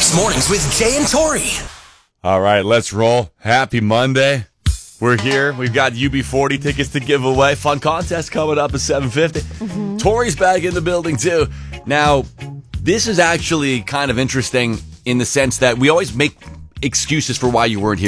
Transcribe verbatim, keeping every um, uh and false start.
Kiss Mornings with Jay and Tori. All right, let's roll. Happy Monday. We're here. We've got U B forty tickets to give away. Fun contest coming up at seven fifty. Mm-hmm. Tori's back in the building, too. Now, this is actually kind of interesting in the sense that we always make excuses for why you weren't here